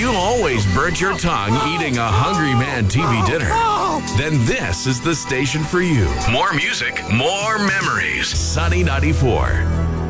you always burnt your tongue eating a Hungry Man TV dinner, then this is the station for you. More music, more memories. Sunny 94.